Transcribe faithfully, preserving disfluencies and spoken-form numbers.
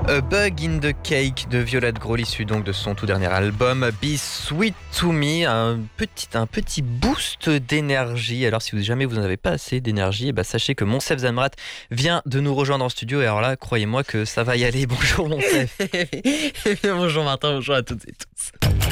A Bug in the Cake de Violette Grohl, issu donc de son tout dernier album Be Sweet to Me, un petit, un petit boost d'énergie. Alors si vous, jamais vous n'avez pas assez d'énergie, eh ben, sachez que Monsef Zamrat vient de nous rejoindre en studio et alors là, croyez-moi que ça va y aller. Bonjour Monsef. Bonjour Martin, bonjour à toutes et tous.